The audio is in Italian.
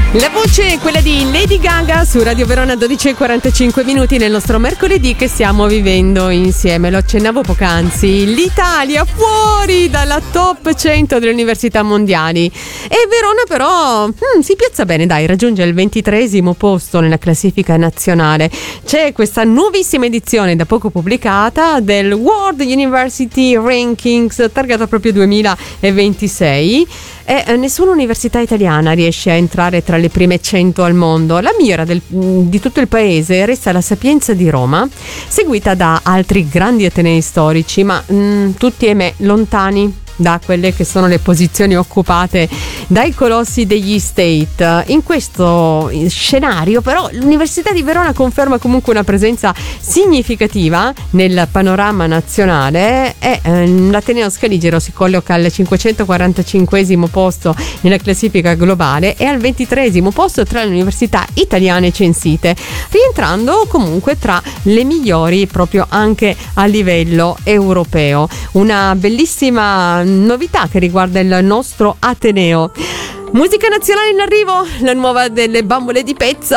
La voce è quella di Lady Gaga su Radio Verona, 12:45 minuti nel nostro mercoledì che stiamo vivendo insieme. Lo accennavo poc'anzi, l'Italia fuori dalla top 100 delle università mondiali. E Verona però si piazza bene, dai, raggiunge il 23esimo posto nella classifica nazionale. C'è questa nuovissima edizione da poco pubblicata del World University Rankings, targata proprio 2026. E nessuna università italiana riesce a entrare tra le prime 100 al mondo. La mira di tutto il paese resta la Sapienza di Roma, seguita da altri grandi atenei storici, ma tutti lontani da quelle che sono le posizioni occupate dai colossi degli state. In questo scenario però l'Università di Verona conferma comunque una presenza significativa nel panorama nazionale e l'Ateneo Scaligero si colloca al 545esimo posto nella classifica globale e al 23esimo posto tra le università italiane censite, rientrando comunque tra le migliori proprio anche a livello europeo. Una bellissima novità che riguarda il nostro Ateneo. Musica nazionale in arrivo, la nuova delle Bambole di Pezza.